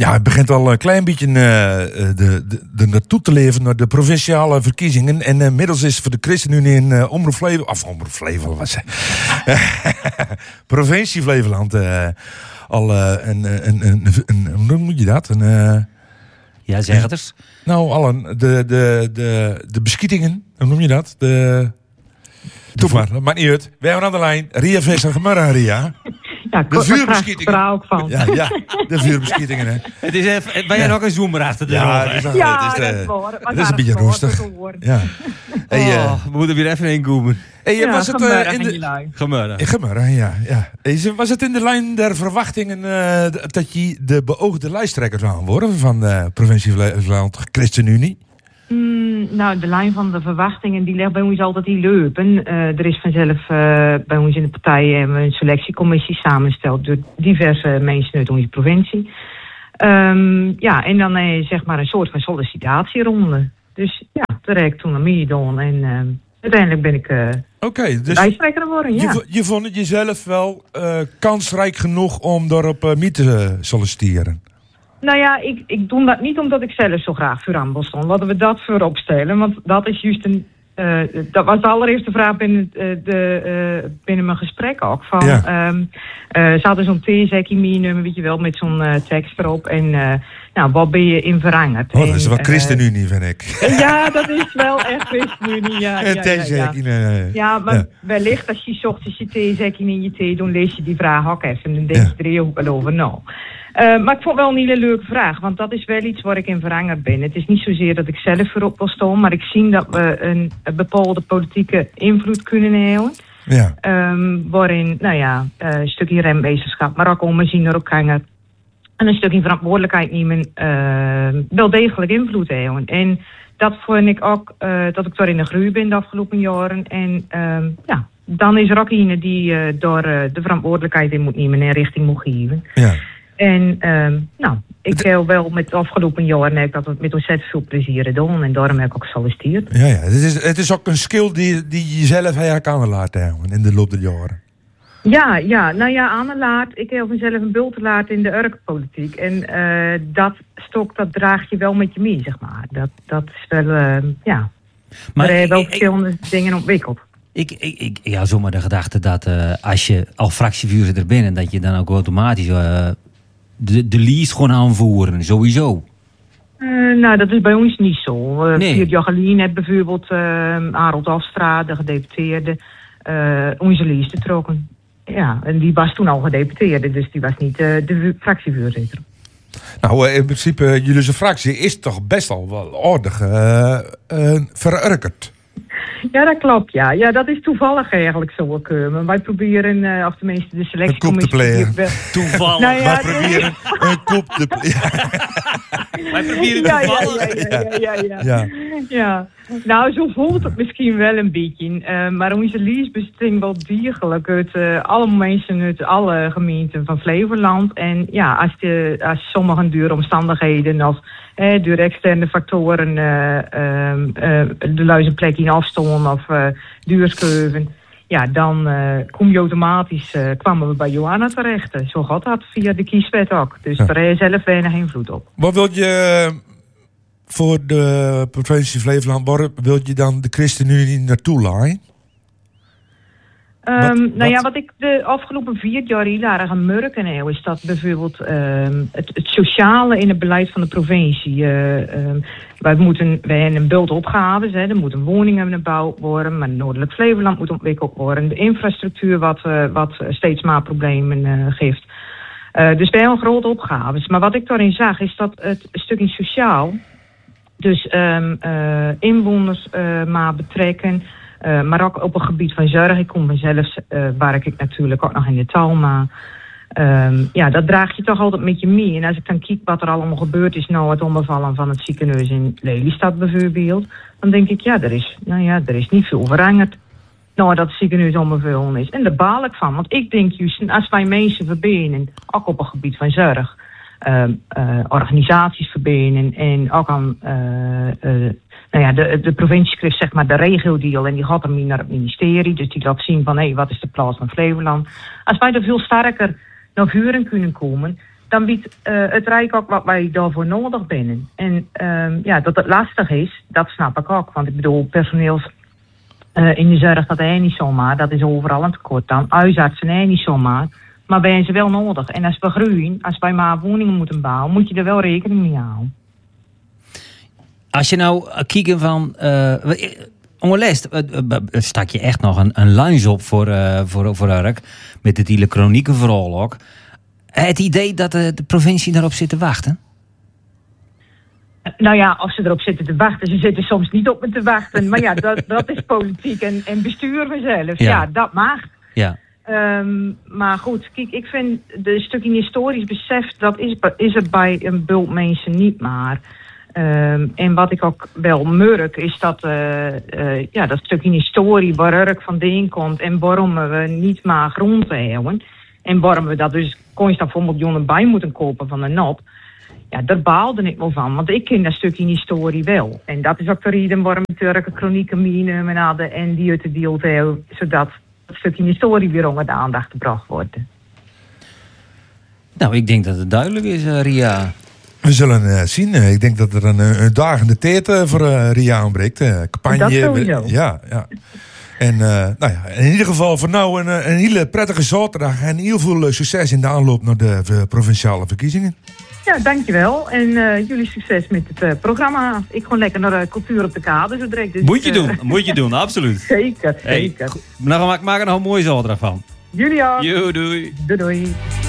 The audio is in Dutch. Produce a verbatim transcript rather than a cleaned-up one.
Ja, het begint al een klein beetje uh, de, de, de naartoe te leven naar de provinciale verkiezingen. En inmiddels uh, is voor de ChristenUnie in uh, Omroep Flevoland, of Omroep Flevoland, wat zei provincie Flevoland, uh, al uh, een, een, een, een, een, hoe moet je dat? Een, uh, ja, zeg het eens. Nou, al een, de, de, de, de beschietingen, hoe noem je dat? De... Doe maar, dat maakt niet uit. Wij hebben aan de lijn Ria Visser. Goedemorgen, Ria. Ja, de vuurbeschietingen. Er ook van. Ja, ja, de vuurbeschietingen. Hè. Het is even, ben jij ja. nog een zoomer achter de ja, rug? Het is, ja, het is, dat is waar. Het is een beetje rustig. Ja. Hey, uh, oh, we moeten weer even heen komen. Hey, ja, was het uh, in de Gemurren. Gemurren, ja, ja. Hey, was het in de lijn der verwachtingen uh, dat je de beoogde lijsttrekker zou worden van de provincie Flevoland ChristenUnie? Mm, nou, de lijn van de verwachtingen die ligt bij ons altijd in lopen. Uh, er is vanzelf uh, bij ons in de partij een selectiecommissie samengesteld door diverse mensen uit onze provincie. Um, ja, en dan uh, zeg maar een soort van sollicitatieronde. Dus ja, direct toen naar meegedaan en uh, uiteindelijk ben ik uh, okay, dus lijsttrekker geworden. Ja. Je, je vond het jezelf wel uh, kansrijk genoeg om daarop uh, mee te solliciteren? Nou ja, ik, ik doe dat niet omdat ik zelf zo graag vooraan wil staan. Laten we dat voorop stellen. Want dat is juist een... Uh, dat was de allereerste vraag binnen, uh, de, uh, binnen mijn gesprek ook. Van, ja. um, uh, ze hadden zo'n theezekkie meenemen, weet je wel, met zo'n uh, tekst erop. En uh, nou, wat ben je in veranderd? Oh, dat is wel uh, ChristenUnie, vind ik. Ja, dat is wel echt ChristenUnie, ja. Een ja, theezekkie, ja, ja. nee, nee. Ja, maar ja. wellicht als je 's ochtends je theezekkie in je thee doet, lees je die vraag ook even. En dan denk je ja. er heel wel over nou. Uh, maar ik vond wel een hele leuke vraag, want dat is wel iets waar ik in veranderd ben. Het is niet zozeer dat ik zelf voorop wil staan, maar ik zie dat we een, een bepaalde politieke invloed kunnen hebben. Ja. Um, waarin, nou ja, uh, een stukje remwezenschap, maar ook om me zien er ook hangen. En een stukje verantwoordelijkheid nemen, uh, wel degelijk invloed hebben. En dat vond ik ook, uh, dat ik daar in de groei ben de afgelopen jaren. En um, ja, dan is er ook iemand die uh, door uh, de verantwoordelijkheid in moet nemen en richting moet geven. Ja. En um, nou, ik heb wel met de afgelopen jaren dat we met ontzettend veel plezier gedaan. En daarom heb ik ook gesolliciteerd. Ja, ja. Het is, het is ook een skill die, die je zelf eigenlijk aan laten hebben in de loop der jaren. Ja, ja, nou ja, aan laat. Ik heb mezelf een bult te laten in de urkpolitiek. En uh, dat stok, dat draag je wel met je mee, zeg maar. Dat, dat is wel, uh, ja. Maar er hebben wel verschillende ik, dingen ontwikkeld. Ik, ik, ik ja, zomaar de gedachte dat uh, als je al fractievoorzitter bent, dat je dan ook automatisch uh, de, de lease gewoon aanvoeren, sowieso. Uh, nou, dat is bij ons niet zo. Uh, nee. Vier jaar geleden heeft bijvoorbeeld uh, Harold Afstra, de gedeputeerde, uh, onze lease getrokken. Ja, en die was toen al gedeputeerde, dus die was niet uh, de fractievoorzitter. Nou, in principe, jullie fractie is toch best al wel aardig uh, uh, verurkerd. Ja, dat klopt, ja. Ja, dat is toevallig eigenlijk zo gekomen. Wij proberen, uh, of tenminste de selectiecommissie... Een koep te plegen. Toevallig. Nou ja, wij proberen een koep te plegen. Wij proberen ja, toevallig. Ja, ja, ja, ja, ja. ja. ja. Nou, zo voelt het misschien wel een beetje. Uh, maar onze lease bestaat wel degelijk uit uh, alle mensen uit alle gemeenten van Flevoland. En ja, als, de, als sommige dure omstandigheden of eh, door externe factoren uh, uh, uh, de luizen plek in afstonden of uh, duurskeuven, ja, dan uh, kom je automatisch, uh, kwamen we bij Johanna terecht. Zo gaat dat via de kieswet ook. Dus ja. Daar heb je zelf weinig invloed op. Wat wil je voor de provincie Flevoland worden? Wil je dan de ChristenUnie naartoe laaien? Um, wat, nou wat? ja, wat ik de afgelopen vier jaar heel erg aan merken heb, is dat bijvoorbeeld um, het, het sociale in het beleid van de provincie. Uh, um, wij moeten, wij hebben een bultopgaves, hè, er moeten woningen gebouwd worden, maar Noordelijk Flevoland moet ontwikkeld worden. De infrastructuur wat, uh, wat steeds maar problemen uh, geeft. Uh, dus wij hebben grote opgaves. Maar wat ik daarin zag, is dat het stukje sociaal, dus um, uh, inwoners uh, maar betrekken. Uh, maar ook op het gebied van zorg. Ik kom vanzelf, uh, werk ik natuurlijk ook nog in de Talma. Um, ja, dat draag je toch altijd met je mee. En als ik dan kijk wat er allemaal gebeurd is, nou het omvallen van het ziekenhuis in Lelystad bijvoorbeeld, dan denk ik, ja, er is, nou ja, er is niet veel veranderd. Nou, dat het ziekenhuis omgevallen is. En daar baal ik van. Want ik denk juist, als wij mensen verbenen, ook op het gebied van zorg, uh, uh, organisaties verbenen en ook aan Uh, uh, Nou ja, de, de provincie schrijft zeg maar de regio-deal en die gaat ermee naar het ministerie. Dus die laat zien van, hé, hey, wat is de plaats van Flevoland. Als wij er veel sterker naar voren kunnen komen, dan biedt uh, het Rijk ook wat wij daarvoor nodig binnen. En um, ja, dat het lastig is, dat snap ik ook. Want ik bedoel, personeels uh, in de zorg, dat is niet zomaar. Dat is overal een tekort dan. Huisartsen is niet zomaar. Maar wij zijn ze wel nodig. En als we groeien, als wij maar woningen moeten bouwen, moet je er wel rekening mee houden. Als je nou kijkt van... Uh, ongelest, uh, uh, stak je echt nog een, een lunch op voor, uh, voor, voor Urk. Met het hele chronieke vooral ook. Het idee dat de, de provincie daarop zit te wachten? Nou ja, als ze erop zitten te wachten. Ze zitten soms niet op me te wachten. Maar ja, dat, dat is politiek en, en bestuur vanzelf. Ja. ja, dat mag. Ja. Um, maar goed, kijk, ik vind de stukje historisch besef, dat is, is er bij een bult mensen niet maar. Um, en wat ik ook wel merk, is dat uh, uh, ja, dat stukje historie waar Urk vandaan komt en waarom we niet maar grond houden. En waarom we dat dus constant voor miljoenen bij moeten kopen van de N O P. Ja, daar baalde ik wel van, want ik ken dat stukje historie wel. En dat is ook de reden waarom ik Turken chronieken meenemen hadden en die uit de deal hebben, zodat het stukje historie weer onder de aandacht gebracht wordt. Nou, ik denk dat het duidelijk is, uh, Ria. We zullen uh, zien. Ik denk dat er een, een dagende tijd uh, voor uh, Ria ontbreekt. Uh, campagne. Dat sowieso. Ja, ja. En uh, nou ja, in ieder geval voor nou een, een hele prettige zaterdag en heel veel succes in de aanloop naar de uh, provinciale verkiezingen. Ja, dankjewel. En uh, jullie succes met het uh, programma. Ik gewoon lekker naar uh, cultuur op de kade zo direct. Dus moet je uh, doen, moet je doen, absoluut. Zeker, zeker. Hey, nou, maak er nog een mooie zaterdag van. Jullie ook. Jo, doei. Doei, doei.